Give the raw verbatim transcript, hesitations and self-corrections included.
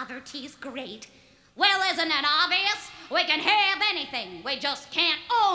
poverty's great. Well, isn't it obvious? We can have anything. We just can't own